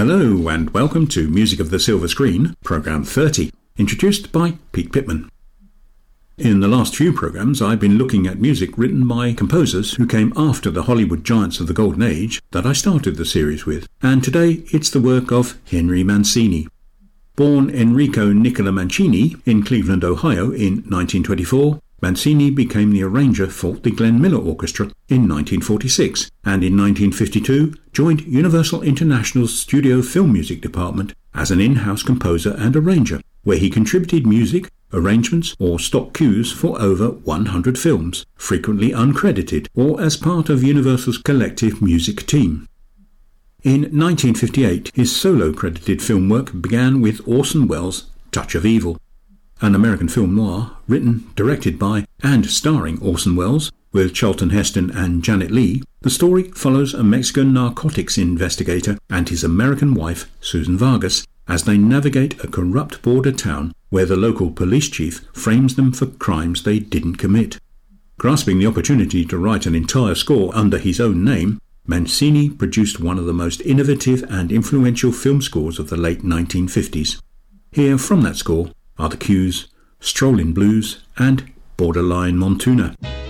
Hello and welcome to Music of the Silver Screen, Programme 30, introduced by Pete Pittman. In the last few programmes I've been looking at music written by composers who came after the Hollywood giants of the Golden Age that I started the series with, and today it's the work of Henry Mancini. Born Enrico Nicola Mancini in Cleveland, Ohio in 1924, Mancini became the arranger for the Glenn Miller Orchestra in 1946 and in 1952 joined Universal International's Studio Film Music Department as an in-house composer and arranger, where he contributed music, arrangements or stock cues for over 100 films, frequently uncredited or as part of Universal's collective music team. In 1958, his solo-credited film work began with Orson Welles' Touch of Evil, an American film noir written, directed by, and starring Orson Welles, with Charlton Heston and Janet Leigh. The story follows a Mexican narcotics investigator and his American wife, Susan Vargas, as they navigate a corrupt border town where the local police chief frames them for crimes they didn't commit. Grasping the opportunity to write an entire score under his own name, Mancini produced one of the most innovative and influential film scores of the late 1950s. Here, from that score, are the cues Strollin' Blues and Borderline Montuna.